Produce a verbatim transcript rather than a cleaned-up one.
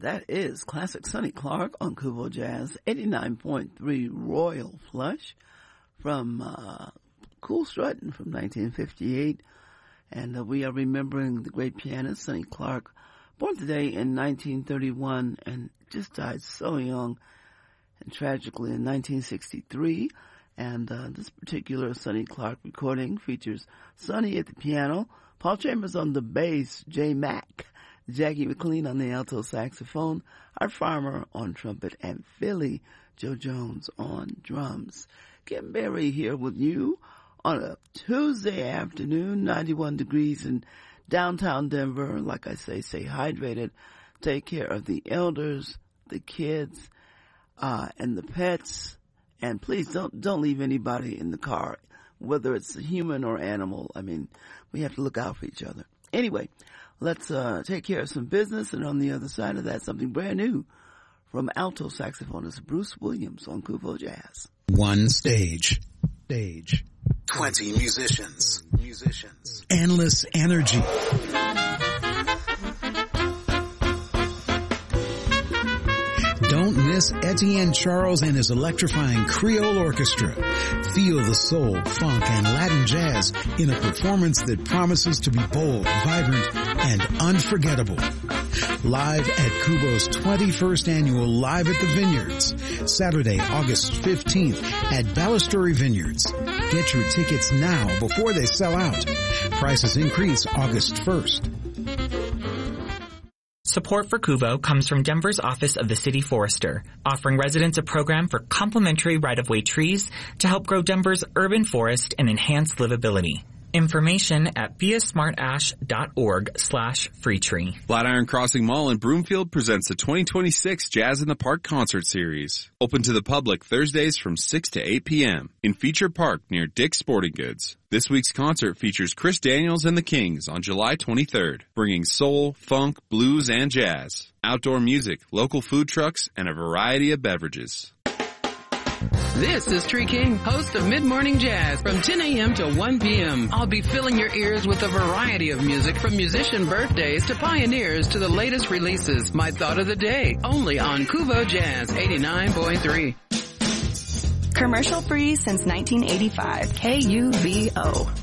that is classic Sonny Clark on Kubo Jazz, eighty-nine point three Royal Flush from uh, Cool Struttin' from nineteen fifty-eight. And uh, we are remembering the great pianist Sonny Clark, born today in nineteen thirty-one and just died so young and tragically in nineteen sixty-three. And uh, this particular Sonny Clark recording features Sonny at the piano, Paul Chambers on the bass, Jay Mack, Jackie McLean on the alto saxophone, Art Farmer on trumpet, and Philly Joe Jones on drums. Kim Berry here with you on a Tuesday afternoon, ninety-one degrees in downtown Denver. Like I say, stay hydrated, take care of the elders, the kids, uh, and the pets. And please don't, don't leave anybody in the car, whether it's a human or animal. I mean, we have to look out for each other. Anyway, let's, uh, take care of some business. And on the other side of that, something brand new from alto saxophonist Bruce Williams on Kubo Jazz. One stage. Stage. twenty musicians. Musicians. Endless energy. Don't miss Etienne Charles and his electrifying Creole Orchestra. Feel the soul, funk, and Latin jazz in a performance that promises to be bold, vibrant, and unforgettable. Live at Kubo's twenty-first annual Live at the Vineyards, Saturday, August fifteenth at Balustrade Vineyards. Get your tickets now before they sell out. Prices increase August first. Support for Kubo comes from Denver's Office of the City Forester, offering residents a program for complimentary right-of-way trees to help grow Denver's urban forest and enhance livability. Information at beasmartash.org slash free tree. Flatiron Crossing Mall in Broomfield presents the twenty twenty-six Jazz in the Park Concert Series. Open to the public Thursdays from six to eight p.m. in Feature Park near Dick's Sporting Goods. This week's concert features Chris Daniels and the Kings on July twenty-third, bringing soul, funk, blues, and jazz. Outdoor music, local food trucks, and a variety of beverages. This is Tree King, host of Mid Morning Jazz from ten a.m. to one p.m. I'll be filling your ears with a variety of music from musician birthdays to pioneers to the latest releases. My thought of the day, only on Kubo Jazz eighty-nine point three. Commercial free since nineteen eighty-five. K U V O.